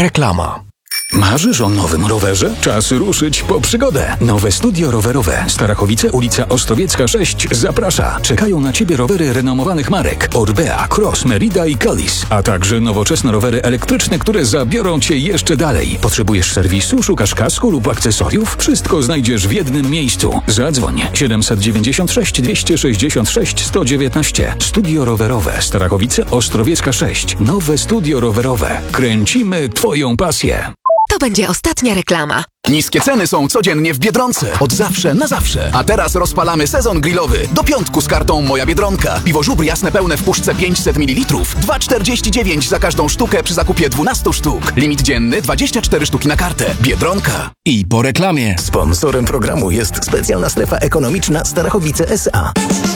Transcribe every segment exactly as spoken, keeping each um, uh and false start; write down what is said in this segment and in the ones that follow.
Reklama. Marzysz o nowym rowerze? Czas ruszyć po przygodę. Nowe studio rowerowe Starachowice, ulica Ostrowiecka sześć zaprasza. Czekają na Ciebie rowery renomowanych marek Orbea, Cross, Merida i Collis, a także nowoczesne rowery elektryczne, które zabiorą Cię jeszcze dalej. Potrzebujesz serwisu, szukasz kasku lub akcesoriów? Wszystko znajdziesz w jednym miejscu. Zadzwoń siedemset dziewięćdziesiąt sześć dwieście sześćdziesiąt sześć sto dziewiętnaście. Studio rowerowe Starachowice, Ostrowiecka sześć. Nowe studio rowerowe. Kręcimy Twoją pasję. To będzie ostatnia reklama. Niskie ceny są codziennie w Biedronce. Od zawsze na zawsze. A teraz rozpalamy sezon grillowy. Do piątku z kartą Moja Biedronka. Piwo żubr jasne pełne w puszce pięćset mililitrów. dwa czterdzieści dziewięć za każdą sztukę przy zakupie dwunastu sztuk. Limit dzienny dwadzieścia cztery sztuki na kartę. Biedronka. I po reklamie. Sponsorem programu jest specjalna strefa ekonomiczna Starachowice S A.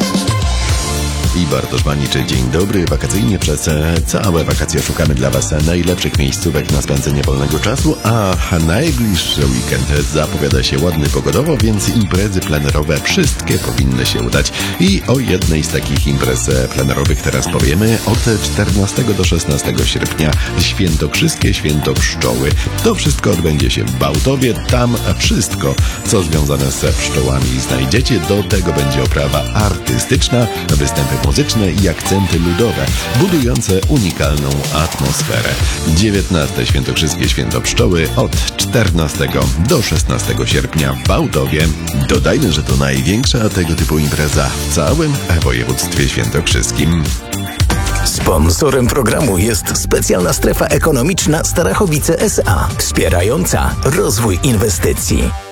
I Bartosz Maniczy, dzień dobry. Wakacyjnie przez całe wakacje szukamy dla Was najlepszych miejscówek na spędzenie wolnego czasu, a najbliższy weekend zapowiada się ładny pogodowo, więc imprezy plenerowe wszystkie powinny się udać. I o jednej z takich imprez plenerowych teraz powiemy. Od czternastego do szesnastego sierpnia Świętokrzyskie Święto Pszczoły. To wszystko odbędzie się w Bałtowie. Tam wszystko, co związane z pszczołami znajdziecie. Do tego będzie oprawa artystyczna, występy muzyczne i akcenty ludowe, budujące unikalną atmosferę. dziewiętnastego Świętokrzyskie Święto Pszczoły od czternastego do szesnastego sierpnia w Bałtowie. Dodajmy, że to największa tego typu impreza w całym województwie świętokrzyskim. Sponsorem programu jest specjalna strefa ekonomiczna Starachowice S A, wspierająca rozwój inwestycji.